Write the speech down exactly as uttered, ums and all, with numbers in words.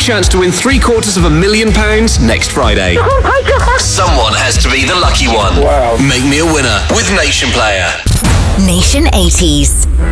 chance to win three quarters of a million pounds next Friday. Oh my God. Someone has to be the lucky one. Wow. Make me a winner with Nation Player. Nation eighties.